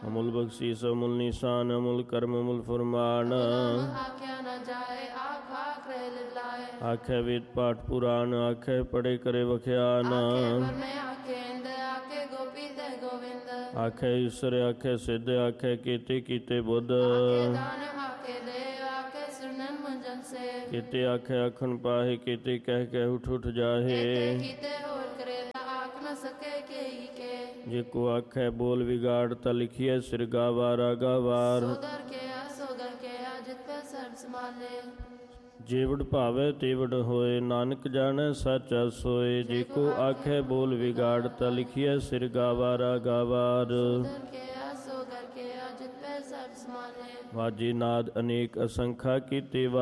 ਅਮੁਲ ਬਖਸ਼ੀਸ ਅਮੁਲ ਨਿਸ਼ਾਨ ਅਮੁਲ ਕਰਮ ਅਮੁਲ ਫਰਮਾਨ। ਆਖਿਆ ਨਾ ਜਾਏ ਆਖ ਆਖ ਰਹਿ ਲਿਵਲਾਏ। ਆਖੇ ਵੇਦ ਪਾਠ ਪੁਰਾਨ ਆਖੇ ਪੜੇ ਕਰੇ ਵਖਿਆਨ। ਆਖੇ ਇੰਦ ਆਖੇ ਗੋਪੀ ਤੇ ਗੋਵਿੰਦ। ਆਖੇ ਈਸ਼ਰ ਆਖੇ ਸਿੱਧ ਆਖੇ ਕੀਤੇ ਕੀਤੇ ਬੁੱਧ। ਆਖੇ ਦਾਨ ਆਖੇ ਦੇ ਆਖੇ ਸੁਣਨ ਮੰਜਨ ਸੇ। ਕੀਤੇ ਆਖੇ ਆਖਣ ਪਾਹੇ ਕੀਤੇ ਕਹਿ ਕਹਿ ਉਠ ਉਠ ਜਾਹੇ। ਕੀਤੇ ਹੋਰ ਕਰੇ ਆਖ ਨ ਸਕੇ ਕੇਈ ਕੇ। ਜੇ ਕੋ ਆਖੇ ਬੋਲ ਵਿਗਾੜ ਤਾ ਲਿਖੀਐ ਸਿਰ ਗਾਵਾਰ ਆਗਾਵਾਰ। ਸੋਦਰ ਕੇ ਜਿਤ ਪੈ ਸਰਬ ਸਮਾਲੇ। ਜੀਵੜ ਭਾਵੇ ਤੀਵੜ ਹੋਏ ਨਾਨਕ ਜਾਣੈ ਸੱਚਾ ਸੋਏ। ਜੇ ਕੋ ਆਖੇ ਬੋਲ ਵਿਗਾੜ ਤਾ ਲਿਖੀਐ ਸਿਰ ਗਾਵਾਰ ਆਗਾਵਾਰ। ਵਾਜੀ ਨਾਦ ਅਨੇਕ ਅਸੰਖਾ ਕੀਤੇ